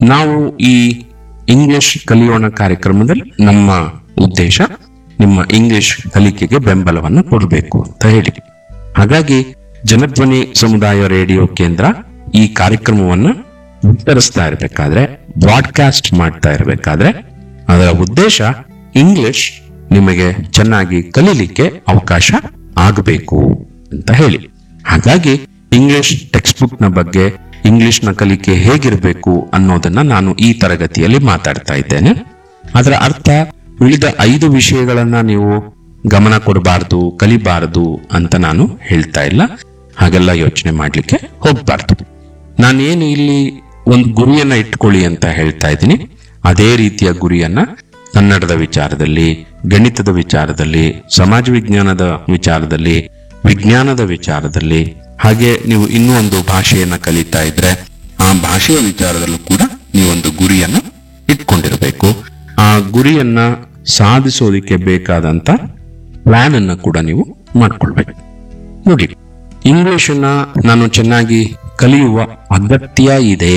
ನಾವು ಈ ಇಂಗ್ಲಿಷ್ ಕಲಿಯೋಣ ಕಾರ್ಯಕ್ರಮದಲ್ಲಿ ನಮ್ಮ ಉದ್ದೇಶ ನಿಮ್ಮ ಇಂಗ್ಲಿಷ್ ಕಲಿಕೆಗೆ ಬೆಂಬಲವನ್ನು ಕೊಡಬೇಕು ಅಂತ ಹೇಳಿ. ಹಾಗಾಗಿ ಜನಧ್ವನಿ ಸಮುದಾಯ ರೇಡಿಯೋ ಕೇಂದ್ರ ಈ ಕಾರ್ಯಕ್ರಮವನ್ನು ವಿತರಿಸ್ತಾ ಇರಬೇಕಾದ್ರೆ, ಬ್ರಾಡ್ಕಾಸ್ಟ್ ಮಾಡ್ತಾ ಇರಬೇಕಾದ್ರೆ ಅದರ ಉದ್ದೇಶ ಇಂಗ್ಲಿಷ್ ನಿಮಗೆ ಚೆನ್ನಾಗಿ ಕಲೀಲಿಕ್ಕೆ ಅವಕಾಶ ಆಗಬೇಕು ಅಂತ ಹೇಳಿ. ಹಾಗಾಗಿ ಇಂಗ್ಲಿಷ್ ಟೆಕ್ಸ್ಟ್ ಬುಕ್ ನ ಬಗ್ಗೆ, ಇಂಗ್ಲಿಷ್ ನ ಕಲಿಕೆ ಹೇಗಿರಬೇಕು ಅನ್ನೋದನ್ನ ನಾನು ಈ ತರಗತಿಯಲ್ಲಿ ಮಾತಾಡ್ತಾ ಇದ್ದೇನೆ. ಅದರ ಅರ್ಥ ಉಳಿದ 5 ವಿಷಯಗಳನ್ನ ನೀವು ಗಮನ ಕೊಡಬಾರ್ದು, ಕಲಿಬಾರದು ಅಂತ ನಾನು ಹೇಳ್ತಾ ಇಲ್ಲ. ಹಾಗೆಲ್ಲ ಯೋಚನೆ ಮಾಡ್ಲಿಕ್ಕೆ ಹೋಗ್ಬಾರ್ದು. ನಾನೇನು ಇಲ್ಲಿ ಒಂದು ಗುರಿಯನ್ನ ಇಟ್ಕೊಳ್ಳಿ ಅಂತ ಹೇಳ್ತಾ ಇದ್ದೀನಿ, ಅದೇ ರೀತಿಯ ಗುರಿಯನ್ನ ಕನ್ನಡದ ವಿಚಾರದಲ್ಲಿ, ಗಣಿತದ ವಿಚಾರದಲ್ಲಿ, ಸಮಾಜ ವಿಜ್ಞಾನದ ವಿಚಾರದಲ್ಲಿ, ವಿಜ್ಞಾನದ ವಿಚಾರದಲ್ಲಿ, ಹಾಗೆ ನೀವು ಇನ್ನೂ ಒಂದು ಭಾಷೆಯನ್ನ ಕಲಿತಾ ಇದ್ರೆ ಆ ಭಾಷೆಯ ವಿಚಾರದಲ್ಲೂ ಕೂಡ ನೀವೊಂದು ಗುರಿಯನ್ನ ಇಟ್ಕೊಂಡಿರಬೇಕು. ಆ ಗುರಿಯನ್ನ ಸಾಧಿಸೋದಿಕ್ಕೆ ಬೇಕಾದಂತ ಪ್ಲಾನ್ ಅನ್ನ ಕೂಡ ನೀವು ಮಾಡ್ಕೊಳ್ಬೇಕು. ನೋಡಿ, ಇಂಗ್ಲಿಷನ್ನ ನಾನು ಚೆನ್ನಾಗಿ ಕಲಿಯುವ ಅಗತ್ಯ ಇದೆ,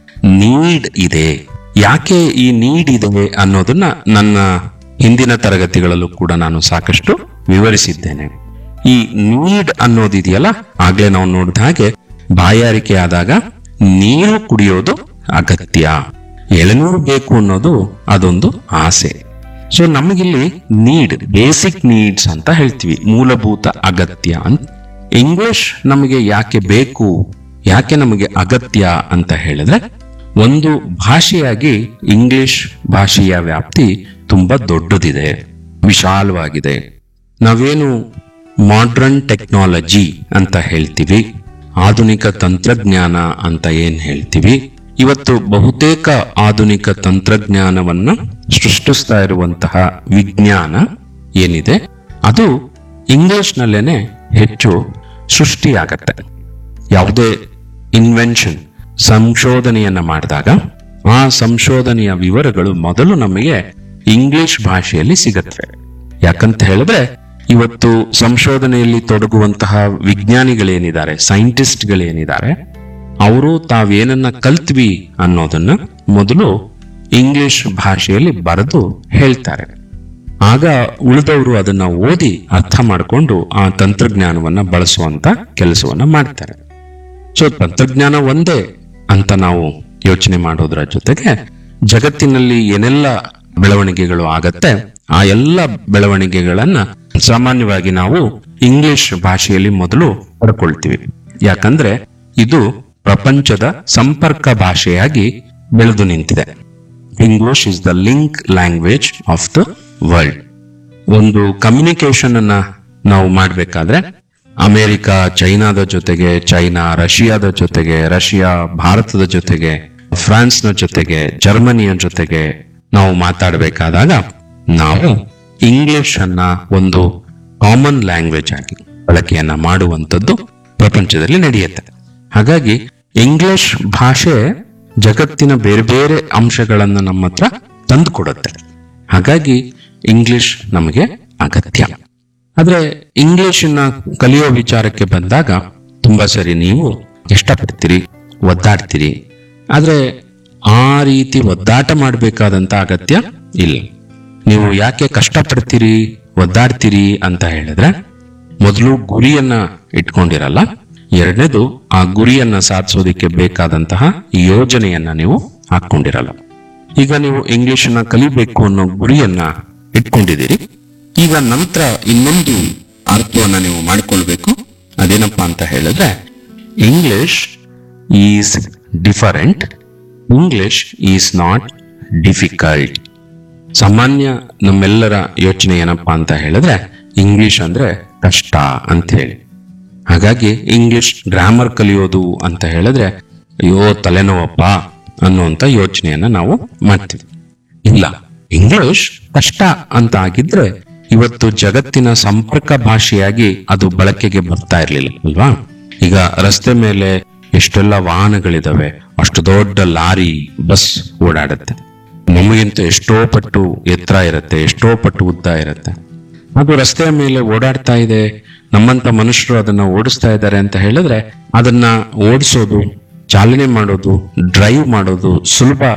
ನೀಡ್ ಇದೆ. ಯಾಕೆ ಈ ನೀಡ್ ಇದೆ ಅನ್ನೋದನ್ನ ನನ್ನ ಹಿಂದಿನ ತರಗತಿಗಳಲ್ಲೂ ಕೂಡ ನಾನು ಸಾಕಷ್ಟು ವಿವರಿಸಿದ್ದೇನೆ. ಈ ನೀಡ್ ಅನ್ನೋದಿದೆಯಲ್ಲ, ಆಗ್ಲೇ ನಾವು ನೋಡಿದ ಹಾಗೆ ಬಾಯಾರಿಕೆ ಆದಾಗ ನೀರು ಕುಡಿಯೋದು ಅಗತ್ಯ, ಎಳನೀರು ಬೇಕು ಅನ್ನೋದು ಅದೊಂದು ಆಸೆ. ಸೊ ನಮಗಿಲ್ಲಿ ನೀಡ್, ಬೇಸಿಕ್ ನೀಡ್ಸ್ ಅಂತ ಹೇಳ್ತೀವಿ, ಮೂಲಭೂತ ಅಗತ್ಯ ಅಂತ. ಇಂಗ್ಲಿಷ್ ನಮಗೆ ಯಾಕೆ ಬೇಕು, ಯಾಕೆ ನಮಗೆ ಅಗತ್ಯ ಅಂತ ಹೇಳಿದ್ರೆ, ಒಂದು ಭಾಷೆಯಾಗಿ ಇಂಗ್ಲಿಷ್ ಭಾಷೆಯ ವ್ಯಾಪ್ತಿ ತುಂಬಾ ದೊಡ್ಡದಿದೆ, ವಿಶಾಲವಾಗಿದೆ. ನಾವೇನು ಮಾಡ್ರನ್ ಟೆಕ್ನಾಲಜಿ ಅಂತ ಹೇಳ್ತೀವಿ, ಆಧುನಿಕ ತಂತ್ರಜ್ಞಾನ ಅಂತ ಏನ್ ಹೇಳ್ತೀವಿ, ಇವತ್ತು ಬಹುತೇಕ ಆಧುನಿಕ ತಂತ್ರಜ್ಞಾನವನ್ನ ಸೃಷ್ಟಿಸ್ತಾ ಇರುವಂತಹ ವಿಜ್ಞಾನ ಏನಿದೆ ಅದು ಇಂಗ್ಲಿಷ್ ನಲ್ಲೇನೆ ಹೆಚ್ಚು ಸೃಷ್ಟಿಯಾಗತ್ತೆ. ಯಾವುದೇ ಇನ್ವೆನ್ಷನ್, ಸಂಶೋಧನೆಯನ್ನ ಮಾಡಿದಾಗ ಆ ಸಂಶೋಧನೆಯ ವಿವರಗಳು ಮೊದಲು ನಮಗೆ ಇಂಗ್ಲಿಷ್ ಭಾಷೆಯಲ್ಲಿ ಸಿಗತ್ವೆ. ಯಾಕಂತ ಹೇಳಿದ್ರೆ ಇವತ್ತು ಸಂಶೋಧನೆಯಲ್ಲಿ ತೊಡಗುವಂತಹ ವಿಜ್ಞಾನಿಗಳೇನಿದ್ದಾರೆ, ಸೈಂಟಿಸ್ಟ್ಗಳೇನಿದ್ದಾರೆ, ಅವರು ತಾವೇನನ್ನ ಕಲ್ತ್ವಿ ಅನ್ನೋದನ್ನ ಮೊದಲು ಇಂಗ್ಲಿಷ್ ಭಾಷೆಯಲ್ಲಿ ಬರೆದು ಹೇಳ್ತಾರೆ. ಆಗ ಉಳಿದವರು ಅದನ್ನ ಓದಿ ಅರ್ಥ ಮಾಡಿಕೊಂಡು ಆ ತಂತ್ರಜ್ಞಾನವನ್ನ ಬಳಸುವಂತ ಕೆಲಸವನ್ನ ಮಾಡ್ತಾರೆ. ಸೊ ತಂತ್ರಜ್ಞಾನ ಒಂದೇ ಅಂತ ನಾವು ಯೋಚನೆ ಮಾಡೋದ್ರ ಜೊತೆಗೆ ಜಗತ್ತಿನಲ್ಲಿ ಏನೆಲ್ಲ ಬೆಳವಣಿಗೆಗಳು ಆಗತ್ತೆ, ಆ ಎಲ್ಲ ಬೆಳವಣಿಗೆಗಳನ್ನ ಸಾಮಾನ್ಯವಾಗಿ ನಾವು ಇಂಗ್ಲಿಷ್ ಭಾಷೆಯಲ್ಲಿ ಮೊದಲು ಪಡ್ಕೊಳ್ತೀವಿ. ಯಾಕಂದ್ರೆ ಇದು ಪ್ರಪಂಚದ ಸಂಪರ್ಕ ಭಾಷೆಯಾಗಿ ಬೆಳೆದು ನಿಂತಿದೆ. English is the link language of the world. ಒಂದು ಕಮ್ಯುನಿಕೇಶನ್ ಅನ್ನ ನಾವು ಮಾಡ್ಬೇಕಾದ್ರೆ ಅಮೆರಿಕ ಚೈನಾದ ಜೊತೆಗೆ, ಚೈನಾ ರಷ್ಯಾದ ಜೊತೆಗೆ, ರಷ್ಯಾ ಭಾರತದ ಜೊತೆಗೆ, ಫ್ರಾನ್ಸ್ನ ಜೊತೆಗೆ, ಜರ್ಮನಿಯ ಜೊತೆಗೆ ನಾವು ಮಾತಾಡಬೇಕಾದಾಗ ನಾವು ಇಂಗ್ಲಿಷ್ ಅನ್ನ ಒಂದು ಕಾಮನ್ ಲ್ಯಾಂಗ್ವೇಜ್ ಆಗಿ ಬಳಕೆಯನ್ನ ಮಾಡುವಂಥದ್ದು ಪ್ರಪಂಚದಲ್ಲಿ ನಡೆಯುತ್ತೆ. ಹಾಗಾಗಿ ಇಂಗ್ಲಿಷ್ ಭಾಷೆ ಜಗತ್ತಿನ ಬೇರೆ ಬೇರೆ ಅಂಶಗಳನ್ನ ನಮ್ಮ ಹತ್ರ ತಂದು ಕೊಡುತ್ತೆ. ಹಾಗಾಗಿ ಇಂಗ್ಲಿಷ್ ನಮಗೆ ಅಗತ್ಯ. ಆದ್ರೆ ಇಂಗ್ಲಿಷನ್ನ ಕಲಿಯೋ ವಿಚಾರಕ್ಕೆ ಬಂದಾಗ ತುಂಬಾ ಸರಿ ನೀವು ಇಷ್ಟಪಡ್ತೀರಿ, ಒದ್ದಾಡ್ತೀರಿ. ಆದ್ರೆ ಆ ರೀತಿ ಒದ್ದಾಟ ಮಾಡಬೇಕಾದಂತ ಅಗತ್ಯ ಇಲ್ಲ. ನೀವು ಯಾಕೆ ಕಷ್ಟಪಡ್ತೀರಿ, ಒದ್ದಾಡ್ತೀರಿ ಅಂತ ಹೇಳಿದ್ರೆ, ಮೊದಲು ಗುರಿಯನ್ನ ಇಟ್ಕೊಂಡಿರಲ್ಲ, ಎರಡನೇದು ಆ ಗುರಿಯನ್ನ ಸಾಧಿಸೋದಿಕ್ಕೆ ಬೇಕಾದಂತಹ ಯೋಜನೆಯನ್ನ ನೀವು ಹಾಕೊಂಡಿರಲ್ಲ. ಈಗ ನೀವು ಇಂಗ್ಲಿಷನ್ನ ಕಲಿಬೇಕು ಅನ್ನೋ ಗುರಿಯನ್ನ ಇಟ್ಕೊಂಡಿದ್ದೀರಿ. ಈಗ ನಂತರ ಇನ್ನೊಂದು ಅರ್ಥವನ್ನ ನೀವು ಮಾಡ್ಕೊಳ್ಬೇಕು. ಅದೇನಪ್ಪಾ ಅಂತ ಹೇಳಿದ್ರೆ, English is different, English is not difficult. ಸಾಮಾನ್ಯ ನಮ್ಮೆಲ್ಲರ ಯೋಚನೆ ಏನಪ್ಪಾ ಅಂತ ಹೇಳಿದ್ರೆ, ಇಂಗ್ಲಿಷ್ ಅಂದ್ರೆ ಕಷ್ಟ ಅಂತ ಹೇಳಿ. ಹಾಗಾಗಿ ಇಂಗ್ಲಿಷ್ ಗ್ರಾಮರ್ ಕಲಿಯೋದು ಅಂತ ಹೇಳಿದ್ರೆ ಅಯ್ಯೋ ತಲೆನೋವಪ್ಪ ಅನ್ನುವಂತ ಯೋಚನೆಯನ್ನ ನಾವು ಮಾಡ್ತೀವಿ. ಇಲ್ಲ, ಇಂಗ್ಲಿಷ್ ಕಷ್ಟ ಅಂತ ಆಗಿದ್ರೆ ಇವತ್ತು ಜಗತ್ತಿನ ಸಂಪರ್ಕ ಭಾಷೆಯಾಗಿ ಅದು ಬಳಕೆಗೆ ಬರ್ತಾ ಇರ್ಲಿಲ್ಲ ಅಲ್ವಾ? ಈಗ ರಸ್ತೆ ಮೇಲೆ ಎಷ್ಟೆಲ್ಲ ವಾಹನಗಳಿದಾವೆ, ಅಷ್ಟು ದೊಡ್ಡ ಲಾರಿ, ಬಸ್ ಓಡಾಡುತ್ತೆ. ನಮಗಿಂತ ಎಷ್ಟೋ ಪಟ್ಟು ಎತ್ತರ ಇರುತ್ತೆ, ಎಷ್ಟೋ ಪಟ್ಟು ಉದ್ದ ಇರುತ್ತೆ. ಅದು ರಸ್ತೆಯ ಮೇಲೆ ಓಡಾಡ್ತಾ ಇದೆ, ನಮ್ಮಂತ ಮನುಷ್ಯರು ಅದನ್ನ ಓಡಿಸ್ತಾ ಇದ್ದಾರೆ ಅಂತ ಹೇಳಿದ್ರೆ ಅದನ್ನ ಓಡಿಸೋದು, ಚಾಲನೆ ಮಾಡೋದು, ಡ್ರೈವ್ ಮಾಡೋದು ಸುಲಭ